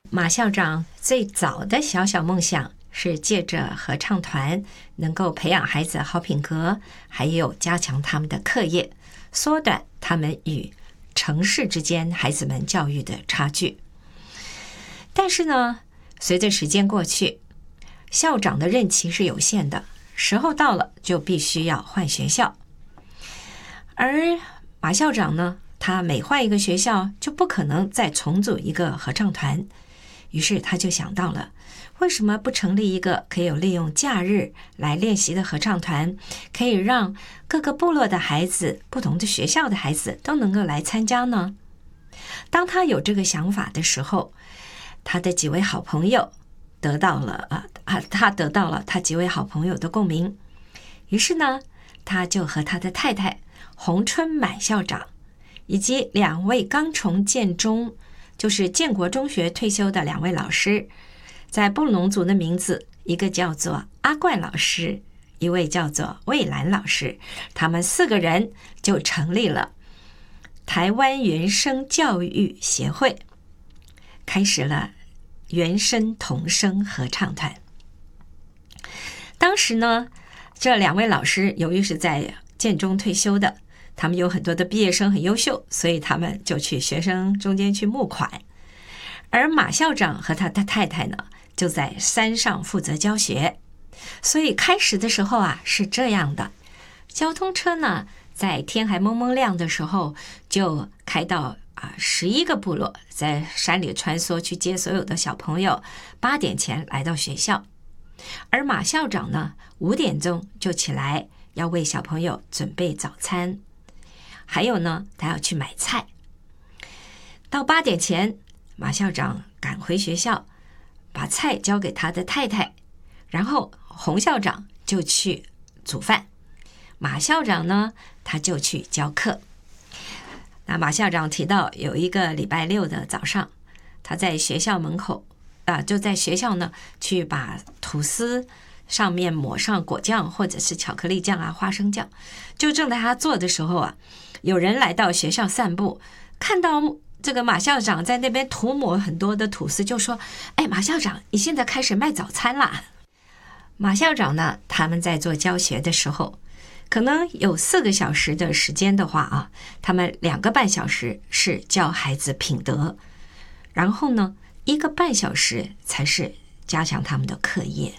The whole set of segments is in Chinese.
马校长最早的小小梦想是借着合唱团能够培养孩子好品格，还有加强他们的课业，缩短他们与城市之间孩子们教育的差距。但是呢，随着时间过去，校长的任期是有限的，时候到了就必须要换学校。而马校长呢，他每换一个学校就不可能再重组一个合唱团，于是他就想到了，为什么不成立一个可以有利用假日来练习的合唱团，可以让各个部落的孩子、不同的学校的孩子都能够来参加呢？当他有这个想法的时候，他的几位好朋友得到了他几位好朋友的共鸣，于是呢，他就和他的太太洪春满校长以及2位刚从建中，就是建国中学退休的2位老师，在布农族的名字，一个叫做阿冠老师，一位叫做蔚兰老师，他们4个人就成立了台湾原声教育协会，开始了原声童声合唱团。当时呢，这2位老师由于是在建中退休的，他们有很多的毕业生很优秀，所以他们就去学生中间去募款。而马校长和他的太太呢，就在山上负责教学。所以开始的时候啊，是这样的，交通车呢，在天还蒙蒙亮的时候就开到11个部落，在山里穿梭去接所有的小朋友，8点前来到学校。而马校长呢，5点钟就起来，要为小朋友准备早餐，还有呢，他要去买菜。到8点前，马校长赶回学校，把菜交给他的太太，然后洪校长就去煮饭，马校长呢，他就去教课。那马校长提到，有一个礼拜6的早上，他在学校门口就在学校呢，去把吐司上面抹上果酱或者是巧克力酱花生酱。就正在他做的时候啊，有人来到学校散步，看到这个马校长在那边涂抹很多的吐司，就说：马校长，你现在开始卖早餐啦。马校长呢，他们在做教学的时候，可能有4个小时的时间的话他们2个半小时是教孩子品德，然后呢1个半小时才是加强他们的课业。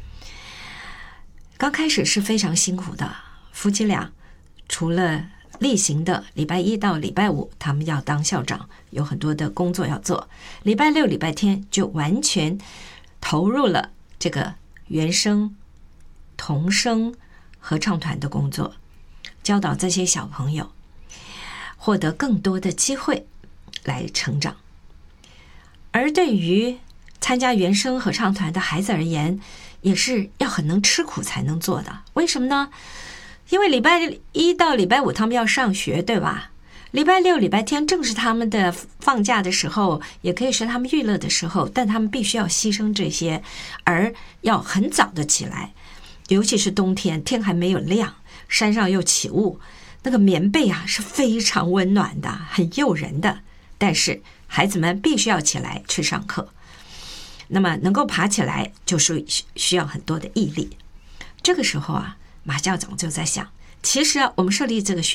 刚开始是非常辛苦的，夫妻俩除了例行的礼拜1到礼拜5他们要当校长，有很多的工作要做，礼拜6礼拜天就完全投入了这个原声童声合唱团的工作，教导这些小朋友获得更多的机会来成长。而对于参加原声合唱团的孩子而言，也是要很能吃苦才能做的。为什么呢？因为礼拜1到礼拜5他们要上学，对吧？礼拜6礼拜天正是他们的放假的时候，也可以是他们娱乐的时候，但他们必须要牺牲这些，而要很早的起来，尤其是冬天，天还没有亮，山上又起雾，那个棉被是非常温暖的，很诱人的，但是孩子们必须要起来去上课。那么能够爬起来就是需要很多的毅力。这个时候马校长就在想，其实我们设立这个学